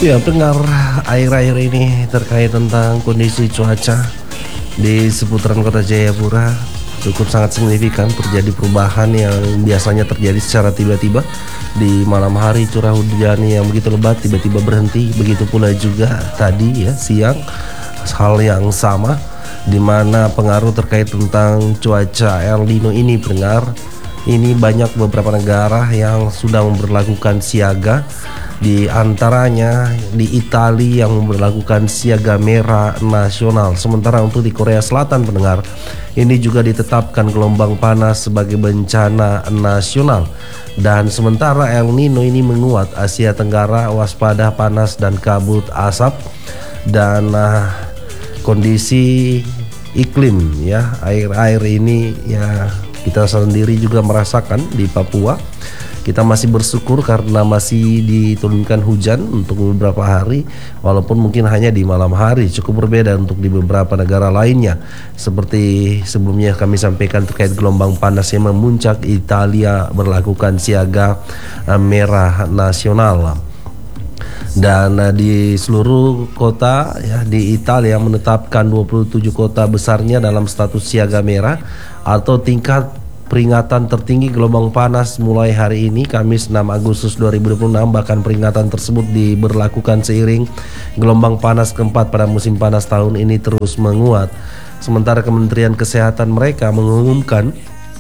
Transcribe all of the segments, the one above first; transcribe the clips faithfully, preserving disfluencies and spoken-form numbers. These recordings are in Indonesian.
Ya, pendengar, air-air ini terkait tentang kondisi cuaca di seputaran kota Jayapura cukup sangat signifikan. Terjadi perubahan yang biasanya terjadi secara tiba-tiba. Di malam hari curah hujan yang begitu lebat tiba-tiba berhenti. Begitu pula juga tadi ya siang, hal yang sama, di mana pengaruh terkait tentang cuaca El Nino ini, pendengar, ini banyak beberapa negara yang sudah memberlakukan siaga. Di antaranya di Italia yang memberlakukan siaga merah nasional. Sementara untuk di Korea Selatan, pendengar, ini juga ditetapkan gelombang panas sebagai bencana nasional. Dan sementara El Nino ini menguat, Asia Tenggara waspada panas dan kabut asap. Dan uh, kondisi iklim ya, air-air ini ya kita sendiri juga merasakan di Papua. Kita masih bersyukur karena masih diturunkan hujan untuk beberapa hari, walaupun mungkin hanya di malam hari. Cukup berbeda untuk di beberapa negara lainnya. Seperti sebelumnya kami sampaikan terkait gelombang panas yang memuncak, Italia berlakukan siaga uh, merah nasional. Dan uh, di seluruh kota ya di Italia menetapkan dua puluh tujuh kota besarnya dalam status siaga merah atau tingkat peringatan tertinggi gelombang panas mulai hari ini Kamis enam Agustus dua ribu dua puluh enam. Bahkan peringatan tersebut diberlakukan seiring gelombang panas keempat pada musim panas tahun ini terus menguat. Sementara Kementerian Kesehatan mereka mengumumkan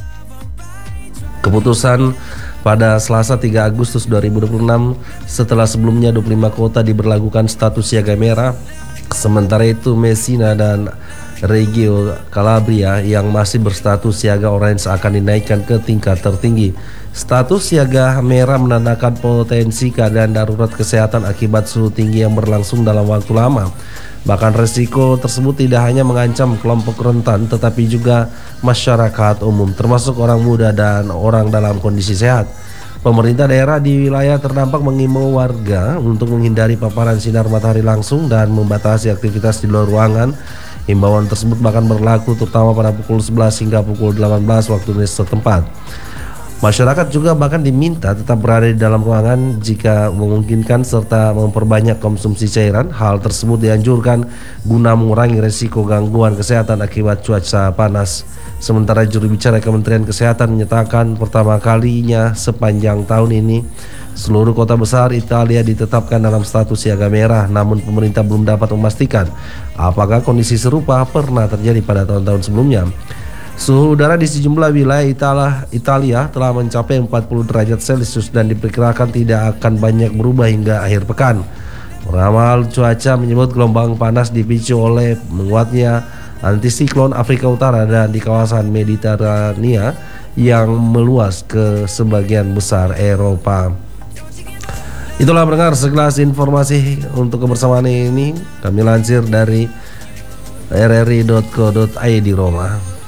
keputusan pada Selasa tiga Agustus dua ribu dua puluh enam setelah sebelumnya dua puluh lima kota diberlakukan status siaga merah. Sementara itu Messina dan Reggio Calabria yang masih berstatus siaga orange akan dinaikkan ke tingkat tertinggi. Status siaga merah menandakan potensi keadaan darurat kesehatan akibat suhu tinggi yang berlangsung dalam waktu lama. Bahkan resiko tersebut tidak hanya mengancam kelompok rentan tetapi juga masyarakat umum, termasuk orang muda dan orang dalam kondisi sehat. Pemerintah daerah di wilayah terdampak mengimbau warga untuk menghindari paparan sinar matahari langsung dan membatasi aktivitas di luar ruangan. Himbauan tersebut bahkan berlaku terutama pada pukul sebelas hingga pukul delapan belas waktu Indonesia setempat. Masyarakat juga bahkan diminta tetap berada di dalam ruangan jika memungkinkan serta memperbanyak konsumsi cairan. Hal tersebut dianjurkan guna mengurangi resiko gangguan kesehatan akibat cuaca panas. Sementara juru bicara Kementerian Kesehatan menyatakan pertama kalinya sepanjang tahun ini seluruh kota besar Italia ditetapkan dalam status siaga merah. Namun pemerintah belum dapat memastikan apakah kondisi serupa pernah terjadi pada tahun-tahun sebelumnya. Suhu udara di sejumlah wilayah Italia, Italia telah mencapai empat puluh derajat Celcius dan diperkirakan tidak akan banyak berubah hingga akhir pekan. Peramal cuaca menyebut gelombang panas dipicu oleh menguatnya antisiklon Afrika Utara dan di kawasan Mediterania yang meluas ke sebagian besar Eropa. Itulah pendengar segelas informasi untuk kebersamaan ini kami lansir dari r r i dot co dot i d Roma.